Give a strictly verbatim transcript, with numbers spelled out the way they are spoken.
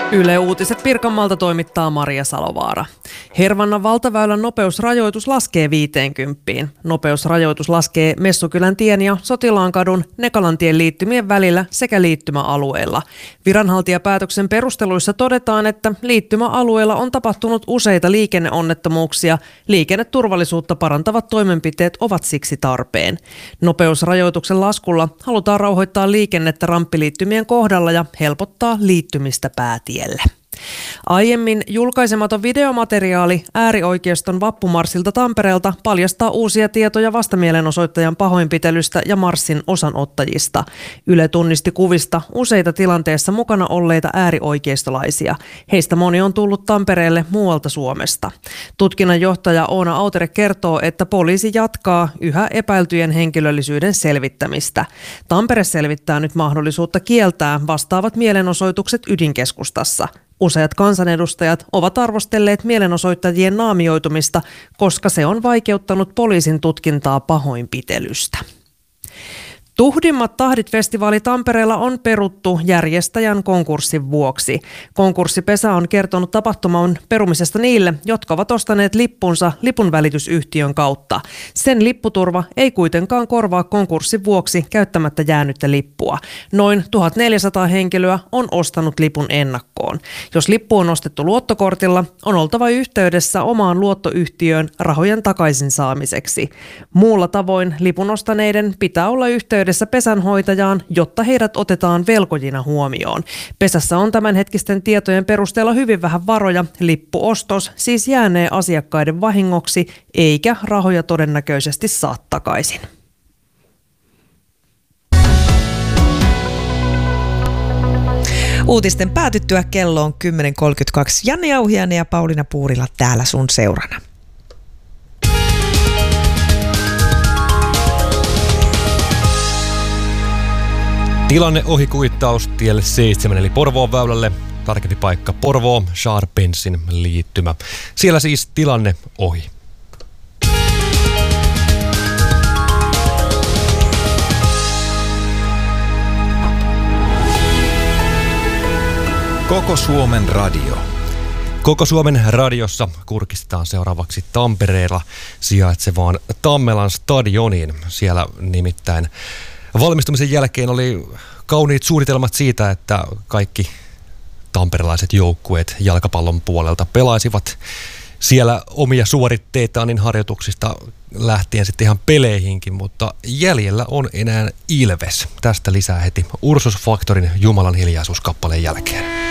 Yle Uutiset Pirkanmaalta toimittaa Maria Salovaara. Hervannan valtaväylän nopeusrajoitus laskee viiteenkymppiin. Nopeusrajoitus laskee Messukylän tien ja Sotilaankadun Nekalantien liittymien välillä sekä liittymäalueilla. Viranhaltijapäätöksen perusteluissa todetaan, että liittymäalueilla on tapahtunut useita liikenneonnettomuuksia. Liikenneturvallisuutta parantavat toimenpiteet ovat siksi tarpeen. Nopeusrajoituksen laskulla halutaan rauhoittaa liikennettä ramppiliittymien kohdalla ja helpottaa liittymistä päätielle. Aiemmin julkaisematon videomateriaali äärioikeiston vappumarssilta Tampereelta paljastaa uusia tietoja vastamielenosoittajan pahoinpitelystä ja marssin osanottajista. Yle tunnisti kuvista useita tilanteessa mukana olleita äärioikeistolaisia. Heistä moni on tullut Tampereelle muualta Suomesta. Tutkinnanjohtaja Oona Autere kertoo, että poliisi jatkaa yhä epäiltyjen henkilöllisyyden selvittämistä. Tampere selvittää nyt mahdollisuutta kieltää vastaavat mielenosoitukset ydinkeskustassa. Useat kansanedustajat ovat arvostelleet mielenosoittajien naamioitumista, koska se on vaikeuttanut poliisin tutkintaa pahoinpitelystä. Tuhdimmat tahdit-festivaali Tampereella on peruttu järjestäjän konkurssin vuoksi. Konkurssipesä on kertonut tapahtuman perumisesta niille, jotka ovat ostaneet lippunsa lipunvälitysyhtiön kautta. Sen lipputurva ei kuitenkaan korvaa konkurssin vuoksi käyttämättä jäänyttä lippua. Noin tuhatneljäsataa henkilöä on ostanut lipun ennakkoon. Jos lippu on ostettu luottokortilla, on oltava yhteydessä omaan luottoyhtiöön rahojen takaisin saamiseksi. Muulla tavoin lipun ostaneiden pitää olla yhteydessä pesänhoitajaan, jotta heidät otetaan velkojina huomioon. Pesässä on tämänhetkisten tietojen perusteella hyvin vähän varoja. Lippuostos siis jäänee asiakkaiden vahingoksi, eikä rahoja todennäköisesti saa takaisin. Uutisten päätyttyä kello on kymmenen kolmekymmentäkaksi. Janne Jauhiainen ja Pauliina Puurila täällä sun seurana. Tilanne ohi kuittaus tielle seitsemän eli Porvoon väylälle. Tarkempi paikka Porvoo, Sharpensin liittymä. Siellä siis tilanne ohi. Koko Suomen radio. Koko Suomen radiossa kurkistetaan seuraavaksi Tampereella sijaitsevaan Tammelan stadioniin. Siellä nimittäin valmistumisen jälkeen oli kauniit suunnitelmat siitä, että kaikki tamperelaiset joukkueet jalkapallon puolelta pelaisivat siellä omia suoritteitaan niin harjoituksista lähtien sitten ihan peleihinkin, mutta jäljellä on enää Ilves. Tästä lisää heti Ursus Factorin Jumalan hiljaisuuskappaleen jälkeen.